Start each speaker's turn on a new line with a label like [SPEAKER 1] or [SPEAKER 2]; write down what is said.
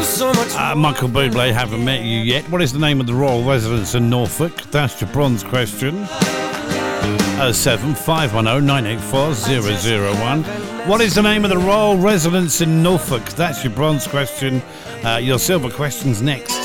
[SPEAKER 1] Michael Bublé, haven't met you yet. What is the name of the royal residence in Norfolk? That's your bronze question. 07510 984 001. What is the name of the royal residence in Norfolk? That's your bronze question. Your silver question's next.